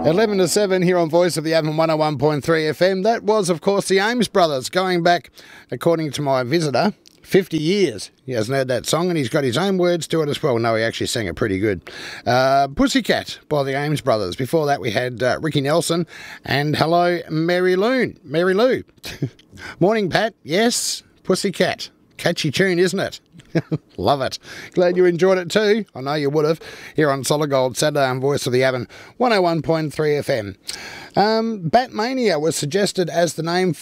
11 to 7 here on Voice of the Avon 101.3 FM. That was, of course, the Ames Brothers, going back, according to my visitor, 50 years. He hasn't heard that song, and he's got his own words to it as well. No, he actually sang it pretty good. Pussycat by the Ames Brothers. Before that, we had Ricky Nelson and Hello, Mary Lou. Morning, Pat. Yes, Pussycat. Catchy tune, isn't it? Love it. Glad you enjoyed it too. I know you would have. Here on Solid Gold Saturday on Voice of the Avon 101.3 FM. Batmania was suggested as the name